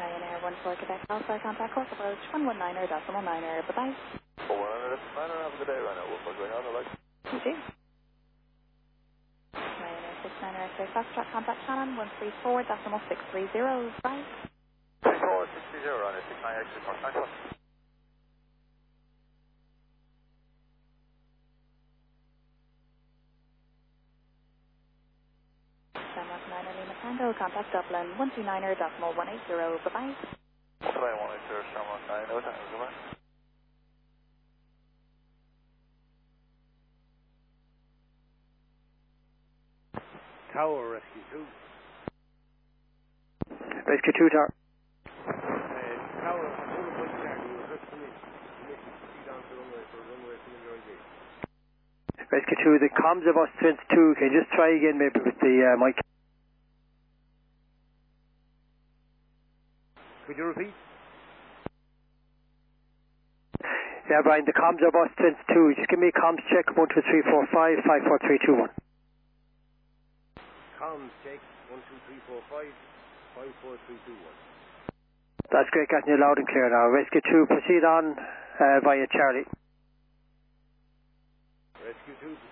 Ryanair 14 Quebec Alpha, contact course approach 119er decimal 9er. Bye-bye. 119er decimal 9er, have a good day, Ryanair 14 going on, alright. You too. Ryanair 69er X-ray Foxtrot, contact Shannon 134 decimal 630. Bye. 630, Ryanair 69 X-ray Foxtrot. Denmark 9er Lima Tango, contact Dublin 129er decimal 180. Bye-bye. 180, Shamrock 9, no time, goodbye. Tower Rescue 2. Rescue 2 Tower. Tower, one point there, you were just coming. You need to see down the runway for runway from your gate. Rescue 2, the comms of us 22, can you just try again maybe with the mic? Could you repeat? Yeah, Brian, the comms of us 22, just give me a comms check, 1, 2, 3, 4, 5, 5, 4, 3, 2, 1. Comms check, 1, 2, 3, 4, 5, 5, 4, 3, 2, 1. That's great, getting you loud and clear now. Rescue 2, proceed on via Charlie. Rescue 2.